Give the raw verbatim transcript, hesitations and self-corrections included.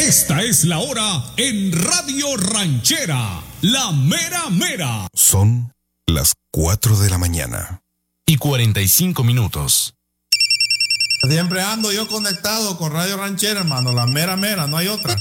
Esta es la hora en Radio Ranchera, la mera mera. Son las cuatro de la mañana y cuarenta y cinco minutos. Siempre ando yo conectado con Radio Ranchera, hermano, la mera mera, no hay otra.